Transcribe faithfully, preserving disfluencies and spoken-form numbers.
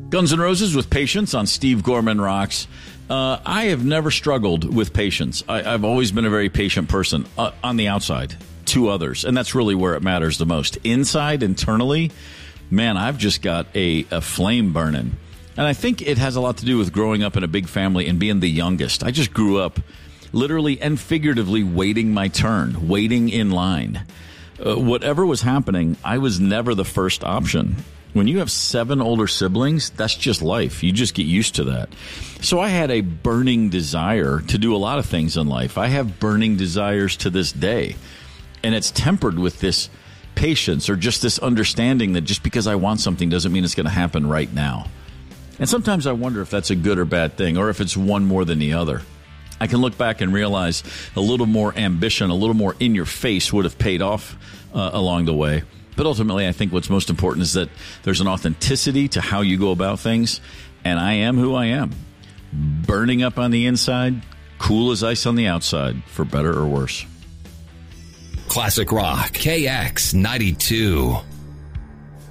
Guns N' Roses with Patience on Steve Gorman Rocks. Uh, I have never struggled with patience. I, I've always been a very patient person uh, on the outside to others, and that's really where it matters the most. Inside, internally, man, I've just got a, a flame burning. And I think it has a lot to do with growing up in a big family and being the youngest. I just grew up literally and figuratively waiting my turn, waiting in line. Uh, whatever was happening, I was never the first option. When you have seven older siblings, that's just life. You just get used to that. So I had a burning desire to do a lot of things in life. I have burning desires to this day. And it's tempered with this patience or just this understanding that just because I want something doesn't mean it's going to happen right now. And sometimes I wonder if that's a good or bad thing, or if it's one more than the other. I can look back and realize a little more ambition, a little more in your face would have paid off uh, along the way. But ultimately, I think what's most important is that there's an authenticity to how you go about things. And I am who I am. Burning up on the inside, cool as ice on the outside, for better or worse. Classic Rock, K X ninety-two.